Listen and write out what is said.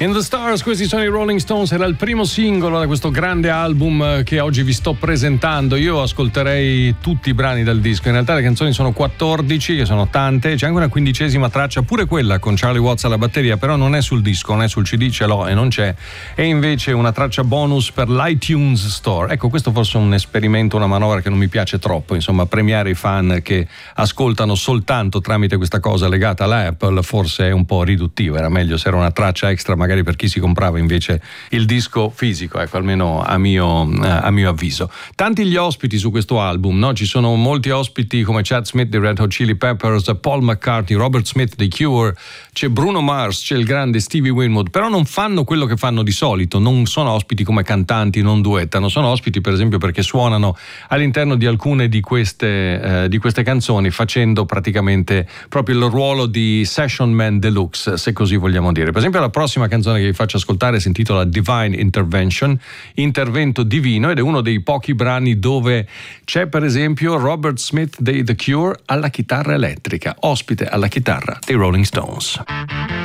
In the Stars, questi sono i Rolling Stones, era il primo singolo da questo grande album che oggi vi sto presentando. Io ascolterei tutti i brani del disco, in realtà le canzoni sono 14, che sono tante, c'è anche una 15ª traccia, pure quella con Charlie Watts alla batteria, però non è sul disco, non è sul CD, ce l'ho e non c'è, e invece una traccia bonus per l'iTunes Store. Ecco, questo forse è un esperimento, una manovra che non mi piace troppo, insomma, premiare i fan che ascoltano soltanto tramite questa cosa legata alla Apple forse è un po' riduttivo, era meglio se era una traccia extra magari per chi si comprava invece il disco fisico, ecco, almeno a mio avviso. Tanti gli ospiti su questo album, no? Ci sono molti ospiti come Chad Smith dei Red Hot Chili Peppers, Paul McCartney, Robert Smith dei Cure, c'è Bruno Mars, c'è il grande Stevie Winwood, però non fanno quello che fanno di solito, non sono ospiti come cantanti, non duettano, sono ospiti per esempio perché suonano all'interno di alcune di queste canzoni, facendo praticamente proprio il ruolo di session man deluxe, se così vogliamo dire. Per esempio la prossima canzone che vi faccio ascoltare si intitola Divine Intervention, intervento divino, ed è uno dei pochi brani dove c'è per esempio Robert Smith dei The Cure alla chitarra elettrica, ospite alla chitarra dei Rolling Stones.